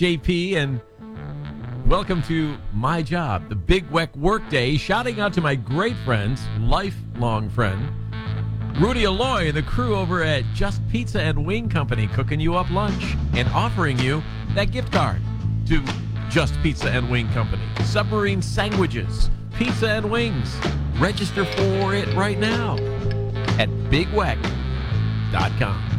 JP, and welcome to my job, the Big Weck Workday. Shouting out to my great friends, lifelong friend, Rudy Alloy, and the crew over at Just Pizza and Wing Company, cooking you up lunch and offering you that gift card to Just Pizza and Wing Company. Submarine sandwiches, pizza and wings. Register for it right now at bigweck.com.